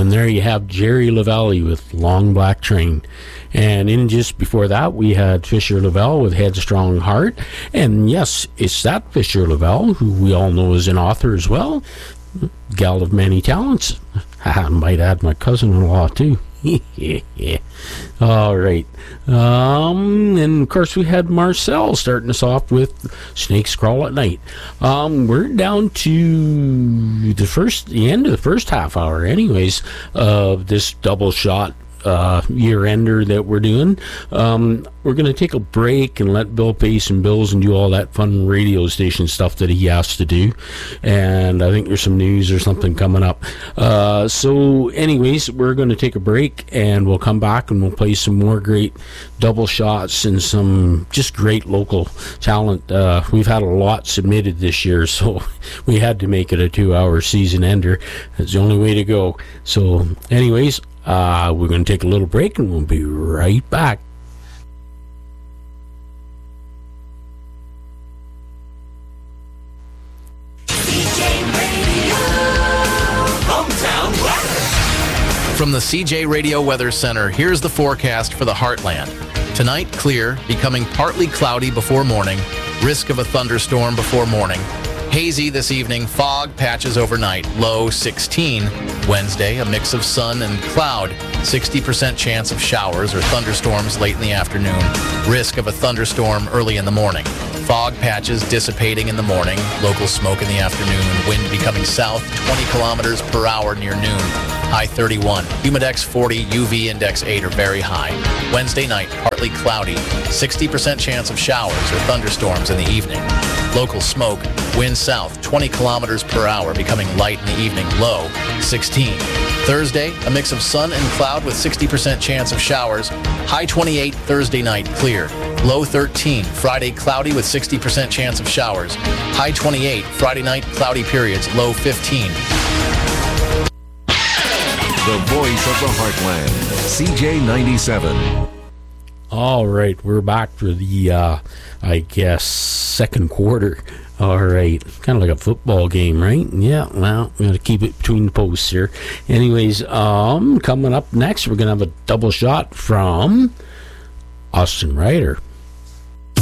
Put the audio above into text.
And there you have Jerry Lavelle with Long Black Train. And in just before that, we had Fisher Lavelle with Headstrong Heart. And yes, it's that Fisher Lavelle, who we all know is an author as well. Gal of many talents. I might add my cousin-in-law, too. All right. And of course we had Marcel starting us off with Snakes Crawl at Night. We're down to the end of the first half hour anyways of this double shot year ender that we're doing. We're going to take a break and let Bill pay some bills and do all that fun radio station stuff that he has to do. And I think there's some news or something coming up. So anyways, we're going to take a break and we'll come back and we'll play some more great double shots and some just great local talent. We've had a lot submitted this year, so we had to make it a 2-hour season ender. It's the only way to go. So anyways, we're going to take a little break and we'll be right back. From the CJ Radio Weather Center, here's the forecast for the Heartland. Tonight, clear, becoming partly cloudy before morning, risk of a thunderstorm before morning. Hazy this evening, fog patches overnight, low 16. Wednesday, a mix of sun and cloud, 60% chance of showers or thunderstorms late in the afternoon. Risk of a thunderstorm early in the morning. Fog patches dissipating in the morning, local smoke in the afternoon, wind becoming south 20 kilometers per hour near noon. High 31, Humidex 40, UV index 8 are very high. Wednesday night, partly cloudy, 60% chance of showers or thunderstorms in the evening. Local smoke, wind south 20 kilometers per hour, becoming light in the evening, low 16. Thursday, a mix of sun and cloud with 60% chance of showers. High 28, Thursday night, clear. Low 13, Friday cloudy with 60% chance of showers. High 28, Friday night, cloudy periods, low 15. The voice of the Heartland, CJ97. All right, we're back for the, I guess, second quarter. All right, kind of like a football game, right? Yeah, well, we got to keep it between the posts here. Anyways, coming up next, we're going to have a double shot from Austin Ryder.